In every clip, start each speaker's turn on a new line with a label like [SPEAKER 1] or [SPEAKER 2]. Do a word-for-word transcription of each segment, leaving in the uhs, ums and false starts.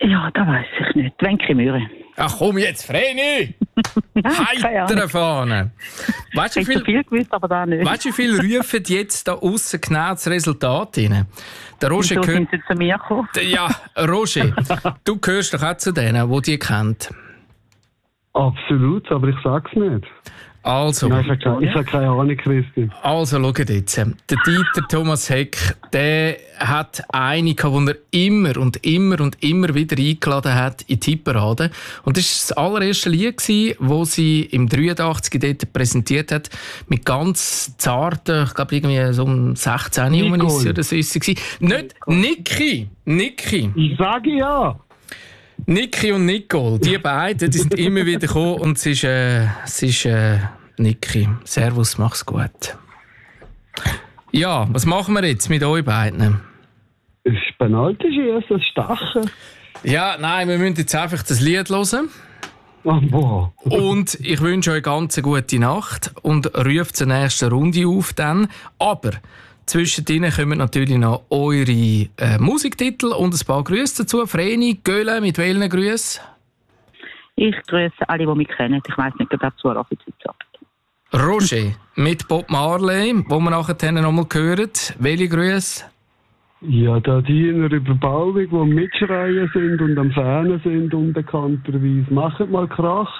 [SPEAKER 1] Ja, das weiss ich nicht. Wenke Möhre.
[SPEAKER 2] Ach komm jetzt, Vreni! Heitere Fahne! Weißt du,
[SPEAKER 1] Ich
[SPEAKER 2] wie
[SPEAKER 1] habe
[SPEAKER 2] viel,
[SPEAKER 1] viel gewusst, aber da nicht.
[SPEAKER 2] weißt, du, wie viel rufen jetzt da aussen genau das Resultat rein? Der Roger
[SPEAKER 1] Wieso
[SPEAKER 2] gehört.
[SPEAKER 1] sind sie zu mir gekommen?
[SPEAKER 2] Ja, Roger, du gehörst doch auch zu denen, die die kennt.
[SPEAKER 3] Absolut, aber ich sag's nicht.
[SPEAKER 2] Also,
[SPEAKER 3] Nein, ich habe keine, ich habe keine Ahnung, Christian.
[SPEAKER 2] also schaut jetzt. Der Dieter Thomas Heck, der hat eine, die er immer und immer und immer wieder eingeladen hat in die Hitparade. Und das war das allererste Lied, das sie im dreiundachtzig dort präsentiert hat, mit ganz zarten, ich glaube irgendwie so um sechzehn Jahren ist sie oder so ist sie. Nicht Niki, Niki.
[SPEAKER 3] Ich sage ja.
[SPEAKER 2] Niki und Nicole, die beiden, die sind immer wieder gekommen und es ist, äh, es ist äh, Niki. Servus, mach's gut. Ja, was machen wir jetzt mit euch beiden?
[SPEAKER 3] Es ist Penalty schießen, das Stachen.
[SPEAKER 2] Ja, nein, wir müssen jetzt einfach das Lied hören.
[SPEAKER 3] Oh, boah.
[SPEAKER 2] Und ich wünsche euch ganz eine gute Nacht und rufe zur nächsten Runde auf dann. Aber zwischendrin kommen natürlich noch eure äh, Musiktitel und ein paar Grüße dazu. Vreni, Göhle, mit welchen Grüßen?
[SPEAKER 1] Ich grüße alle, die mich kennen. Ich weiss nicht, ob er zuläuft in der Zeit.
[SPEAKER 2] Roger, mit Bob Marley, wo wir nachher noch mal hören. Welche Grüße?
[SPEAKER 3] Ja, da die in der Überbauung, die am Mitschreien sind und am Fähnen sind, unbekannterweise. Macht mal Krach.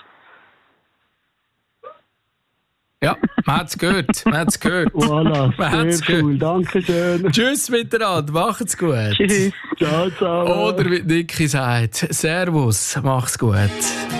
[SPEAKER 2] Ja, man hat es gehört. Man hat es gehört.
[SPEAKER 3] Voilà,
[SPEAKER 2] Man hat's
[SPEAKER 3] sehr cool.
[SPEAKER 2] gehört.
[SPEAKER 3] Dankeschön.
[SPEAKER 2] Tschüss miteinander, macht's gut.
[SPEAKER 1] Tschüss.
[SPEAKER 3] Ciao, ciao.
[SPEAKER 2] Oder wie Niki sagt, Servus, mach's gut.